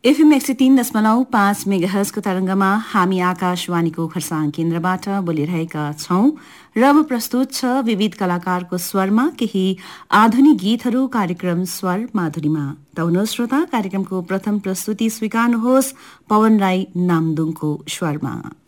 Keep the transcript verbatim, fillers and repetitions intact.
FM एक सय तीन दशमलव पाँच मेगाहर्जको तरंगमा हामी आकाशवाणीको खरसाङ केन्द्रबाट बोलिरहेका छौं र अब प्रस्तुत छ विविध कलाकारको स्वरमा केही आधुनिक गीतहरू कार्यक्रम स्वर माधुरीमा। त श्रोता कार्यक्रमको प्रथम प्रस्तुति स्वीकार्नुहोस् पवन राई नामदुङको स्वरमा।